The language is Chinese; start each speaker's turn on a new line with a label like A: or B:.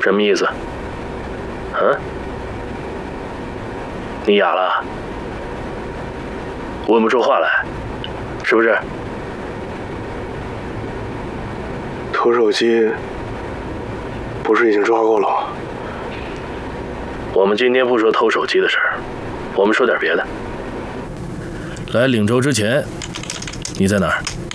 A: 什么意思？啊？你哑了？问不出话来，是不是？
B: 偷手机不是已经抓过了吗？
A: 我们今天不说偷手机的事儿，我们说点别的。来岭州之前，你在哪儿？